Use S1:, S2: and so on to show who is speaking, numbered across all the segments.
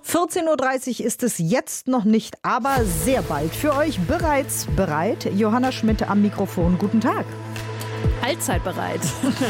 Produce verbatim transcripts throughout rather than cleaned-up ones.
S1: vierzehn Uhr dreißig ist es jetzt noch nicht, aber sehr bald für euch bereits bereit. Johanna Schmidt am Mikrofon. Guten Tag.
S2: Allzeit bereit.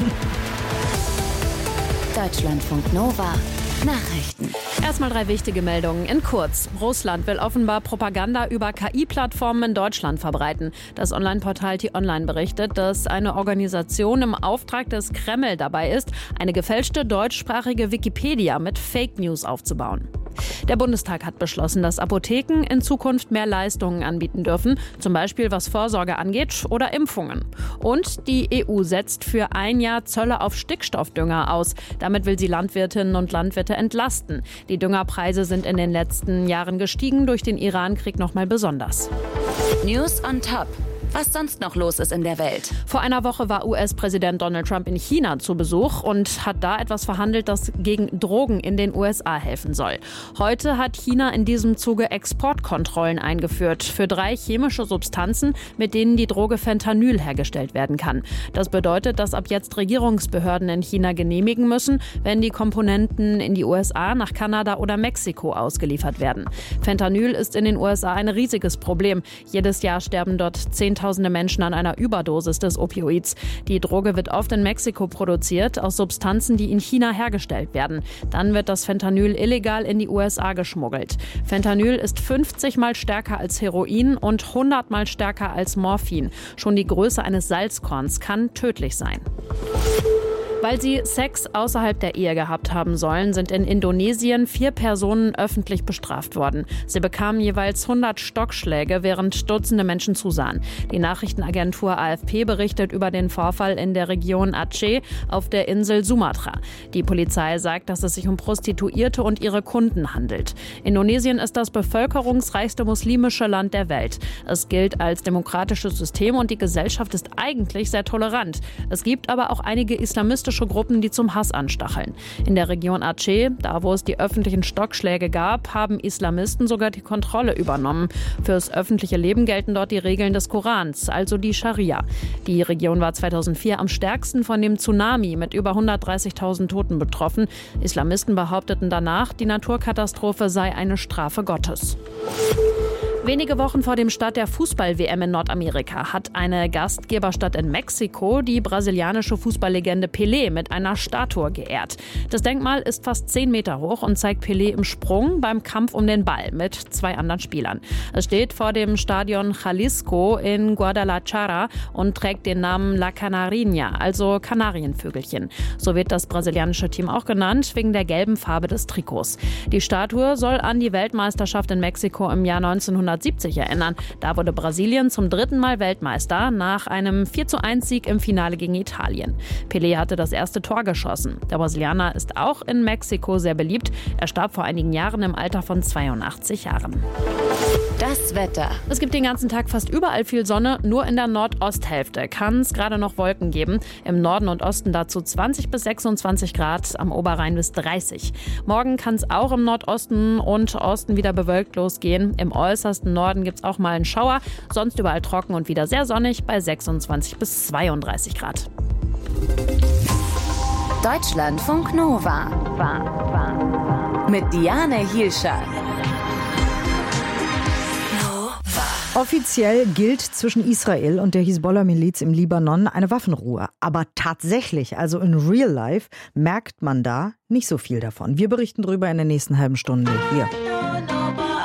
S3: Deutschlandfunk Nova. Nachrichten.
S2: Erstmal drei wichtige Meldungen in kurz. Russland will offenbar Propaganda über K I-Plattformen in Deutschland verbreiten. Das Online-Portal T-Online berichtet, dass eine Organisation im Auftrag des Kreml dabei ist, eine gefälschte deutschsprachige Wikipedia mit Fake News aufzubauen. Der Bundestag hat beschlossen, dass Apotheken in Zukunft mehr Leistungen anbieten dürfen, zum Beispiel was Vorsorge angeht oder Impfungen. Und die E U setzt für ein Jahr Zölle auf Stickstoffdünger aus. Damit will sie Landwirtinnen und Landwirte entlasten. Die Düngerpreise sind in den letzten Jahren gestiegen, durch den Iran-Krieg nochmal besonders.
S3: News on Top. Was sonst noch los ist in der Welt.
S2: Vor einer Woche war U S-Präsident Donald Trump in China zu Besuch und hat da etwas verhandelt, das gegen Drogen in den U S A helfen soll. Heute hat China in diesem Zuge Exportkontrollen eingeführt für drei chemische Substanzen, mit denen die Droge Fentanyl hergestellt werden kann. Das bedeutet, dass ab jetzt Regierungsbehörden in China genehmigen müssen, wenn die Komponenten in die U S A, nach Kanada oder Mexiko ausgeliefert werden. Fentanyl ist in den U S A ein riesiges Problem. Jedes Jahr sterben dort Zehntausende Menschen an einer Überdosis des Opioids. Die Droge wird oft in Mexiko produziert, aus Substanzen, die in China hergestellt werden. Dann wird das Fentanyl illegal in die U S A geschmuggelt. Fentanyl ist fünfzig Mal stärker als Heroin und hundert Mal stärker als Morphin. Schon die Größe eines Salzkorns kann tödlich sein. Weil sie Sex außerhalb der Ehe gehabt haben sollen, sind in Indonesien vier Personen öffentlich bestraft worden. Sie bekamen jeweils hundert Stockschläge, während Dutzende Menschen zusahen. Die Nachrichtenagentur A F P berichtet über den Vorfall in der Region Aceh auf der Insel Sumatra. Die Polizei sagt, dass es sich um Prostituierte und ihre Kunden handelt. Indonesien ist das bevölkerungsreichste muslimische Land der Welt. Es gilt als demokratisches System und die Gesellschaft ist eigentlich sehr tolerant. Es gibt aber auch einige islamistische Gruppen, die zum Hass anstacheln. In der Region Aceh, da wo es die öffentlichen Stockschläge gab, haben Islamisten sogar die Kontrolle übernommen. Fürs öffentliche Leben gelten dort die Regeln des Korans, also die Scharia. Die Region war zweitausendvier am stärksten von dem Tsunami mit über hundertdreißigtausend Toten betroffen. Islamisten behaupteten danach, die Naturkatastrophe sei eine Strafe Gottes. Wenige Wochen vor dem Start der Fußball-W M in Nordamerika hat eine Gastgeberstadt in Mexiko die brasilianische Fußballlegende Pelé mit einer Statue geehrt. Das Denkmal ist fast zehn Meter hoch und zeigt Pelé im Sprung beim Kampf um den Ball mit zwei anderen Spielern. Es steht vor dem Stadion Jalisco in Guadalajara und trägt den Namen La Canariña, also Kanarienvögelchen. So wird das brasilianische Team auch genannt, wegen der gelben Farbe des Trikots. Die Statue soll an die Weltmeisterschaft in Mexiko im Jahr neunzehnhundertsiebzig erinnern. Da wurde Brasilien zum dritten Mal Weltmeister nach einem vier zu eins Sieg im Finale gegen Italien. Pelé hatte das erste Tor geschossen. Der Brasilianer ist auch in Mexiko sehr beliebt. Er starb vor einigen Jahren im Alter von zweiundachtzig Jahren.
S3: Das Wetter.
S2: Es gibt den ganzen Tag fast überall viel Sonne, nur in der Nordosthälfte kann es gerade noch Wolken geben. Im Norden und Osten dazu zwanzig bis sechsundzwanzig Grad, am Oberrhein bis dreißig. Morgen kann es auch im Nordosten und Osten wieder bewölkt losgehen. Im äußersten Norden gibt es auch mal einen Schauer, sonst überall trocken und wieder sehr sonnig bei sechsundzwanzig bis zweiunddreißig Grad.
S3: Deutschlandfunk Nova. Mit Diane Hielscher.
S1: Offiziell gilt zwischen Israel und der Hisbollah-Miliz im Libanon eine Waffenruhe. Aber tatsächlich, also in real life, merkt man da nicht so viel davon. Wir berichten darüber in der nächsten halben Stunde hier.